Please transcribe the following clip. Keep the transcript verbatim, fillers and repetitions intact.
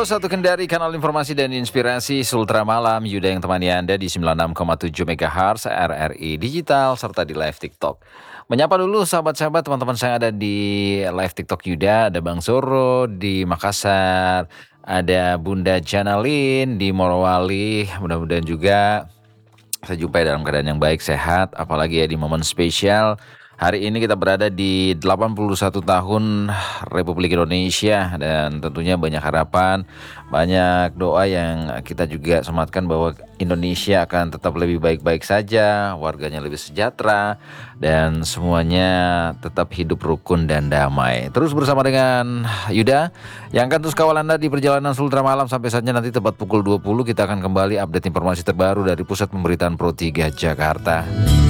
satu Kendari, kanal informasi dan inspirasi Sultra Malam. Yuda yang temani Anda di sembilan puluh enam koma tujuh megahertz R R I Digital serta di live TikTok. Menyapa dulu sahabat-sahabat, teman-teman saya ada di live TikTok Yuda. Ada Bang Zoro di Makassar, ada Bunda Janalin di Morowali. Mudah-mudahan juga saya jumpai dalam keadaan yang baik, sehat, apalagi ya di momen spesial. Hari ini kita berada di delapan puluh satu tahun Republik Indonesia dan tentunya banyak harapan, banyak doa yang kita juga sematkan bahwa Indonesia akan tetap lebih baik-baik saja, warganya lebih sejahtera dan semuanya tetap hidup rukun dan damai. Terus bersama dengan Yuda yang akan terus kawal Anda di perjalanan Sultra Malam sampai saatnya nanti tepat pukul dua puluh kita akan kembali update informasi terbaru dari Pusat Pemberitaan Pro tiga Jakarta.